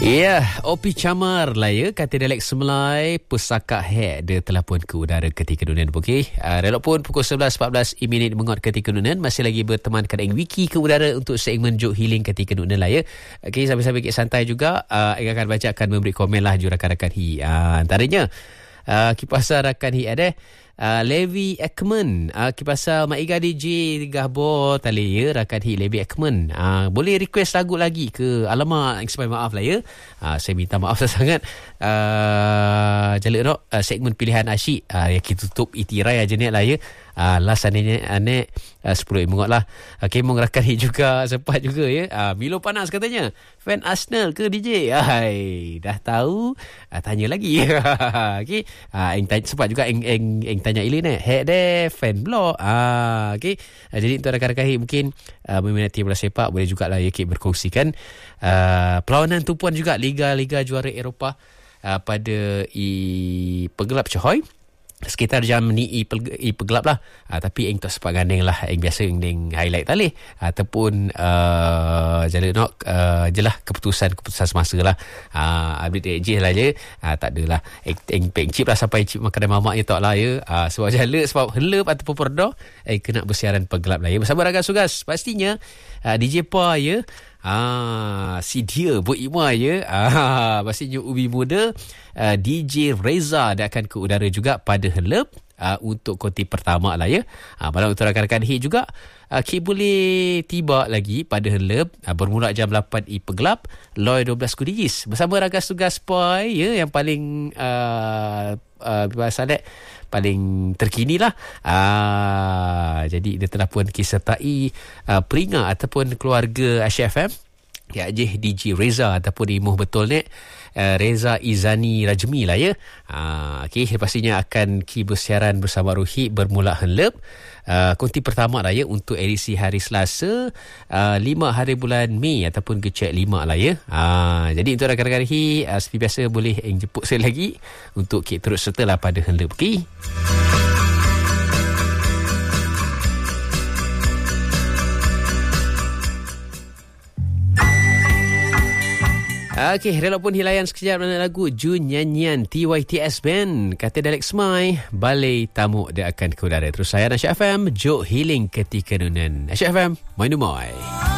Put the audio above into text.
Ya, Opi Camar lah ya, kata dialek Semelai, pesakak hek dia telah pun ke udara ketika dunia okey. Relok pun pukul 11.14 minit mengot ketika dunia, masih lagi bertemankan Eng Wiki ke udara untuk segmen Joke Healing ketika dunia lah ya. Okey, sambil-sambil kita santai juga, Eng akan bacakan memberi komen lah ju rakan-rakan hi. Antaranya kipasal rakan hi ada Levi Ekman, kipasal Mak Iga DJ Gahbo tali ya, rakan hi Levi Ekman. Boleh request lagu lagi ke? Alamak, explain maaf lah ya. Saya minta maaf sangat. Jaluk no segmen pilihan asyik yang kita tutup itirai aja ni lah ya. Last anek 10 mengot lah. Okay, mong rakan hi juga sempat juga ya. Milo panas katanya. Fan Arsenal ke DJ? Dah tahu, tanya lagi. Okay, Eng tanya sempat juga Eng tanya Ilin hek deh fan blog. Okay, jadi untuk rakan-rakan hi mungkin meminati bola sepak boleh jugalah ya kita berkongsikan perlawanan tumpuan juga Liga Juara Eropah pada Pegelap Cehoy sekitar jam ni pegelap lah. Tapi Eng tak sempat gandeng lah. Eng biasa Eng highlight tali ataupun jalan nak jelah keputusan semasa lah. Update je lah je. Tak adalah Eng chip lah sampai chip makanan mamaknya tak lah ya. Sebab jala, sebab helep ataupun perda Eng kena bersiaran pegelap lah ya. Bersama Raga Sugas pastinya DJ Pa ya. Si dia buat Ima ya. Pastinya Ubi Muda, DJ Reza dia akan ke udara juga pada helep untuk konti pertama lah ya. Malam untuk rakan-rakan hit juga Ki boleh tiba lagi pada helep bermula jam 8 pegelap Loy 12 Kudigis bersama Raga Sugas Pai ya, yang paling bahasa paling terkini lah. Jadi dia telah pun disertai peringat ataupun keluarga Asyik FM ya, DJ Reza ataupun imuh betul ni Reza Izani Rajmi lah ya. Okay, pastinya akan bersiaran bersama Ruhi bermula helep konti pertama lah ya untuk edisi hari Selasa 5 hari bulan Mei ataupun kecek 5 lah ya. Jadi untuk rakan-rakan hi seperti biasa boleh jemput saya lagi untuk kita terus serta lah pada helep. Okay. Okey, relok pun hilayan sekejap dengan lagu Jun nyanyian TYTS Band kata dialek Semai, Balai Tamu dia akan ke udara. Terus saya Asyik FM, Joke Healing ketika nunan. Asyik FM, main umai.